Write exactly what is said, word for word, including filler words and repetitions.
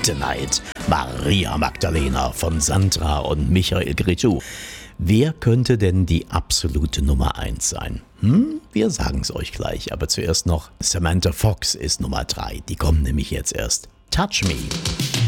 Kryptonite, Maria Magdalena von Sandra und Michael Gritschuh. Wer könnte denn die absolute Nummer eins sein? Hm, wir sagen es euch gleich, aber zuerst noch Samantha Fox ist Nummer drei. Die kommt nämlich jetzt erst. Touch Me.